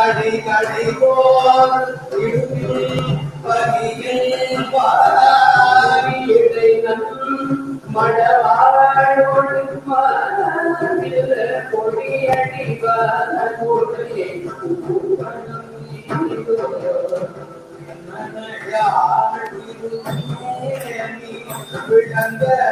கடை கடை போல் இடுவில் பதியில் பாரி இடை நம் மடவாழோடு கொடியடிவான கொடியை விளங்க